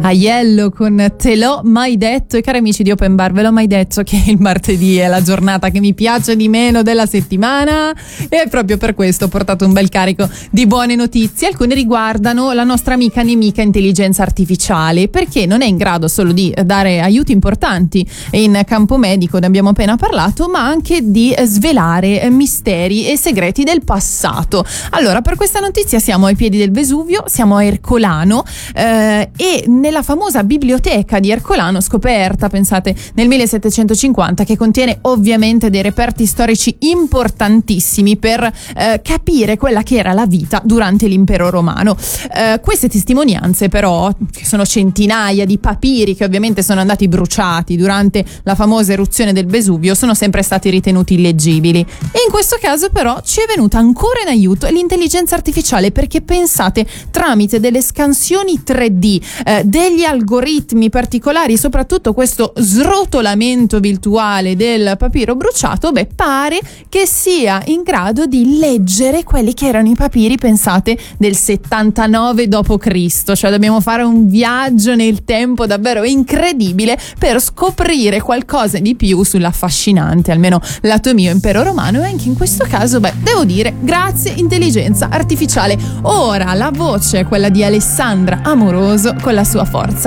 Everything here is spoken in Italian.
Aiello con Te l'ho mai detto. E cari amici di Open Bar, ve l'ho mai detto che il martedì è la giornata che mi piace di meno della settimana, e proprio per questo ho portato un bel carico di buone notizie. Alcune riguardano la nostra amica nemica intelligenza artificiale, perché non è in grado solo di dare aiuti importanti in campo medico, ne abbiamo appena parlato, ma anche di svelare misteri e segreti del passato. Allora, per questa notizia siamo ai piedi del Vesuvio, siamo a Ercolano, e nella famosa biblioteca di Ercolano, scoperta, pensate, nel 1750, che contiene ovviamente dei reperti storici importantissimi per capire quella che era la vita durante l'impero romano. Queste testimonianze però, che sono centinaia di papiri che ovviamente sono andati bruciati durante la famosa eruzione del Vesuvio, sono sempre stati ritenuti illeggibili. E in questo caso però ci è venuta ancora in aiuto l'intelligenza artificiale, perché pensate, tramite delle scansioni 3D, degli algoritmi particolari, soprattutto questo srotolamento virtuale del papiro bruciato, pare che sia in grado di leggere quelli che erano i papiri, pensate, del 79 d.C., cioè dobbiamo fare un viaggio nel tempo davvero incredibile per scoprire qualcosa di più sull'affascinante, almeno lato mio, impero romano. E anche in questo caso, devo dire, grazie intelligenza artificiale. Ora la voce è quella di Alessandra Amoroso con la sua forza.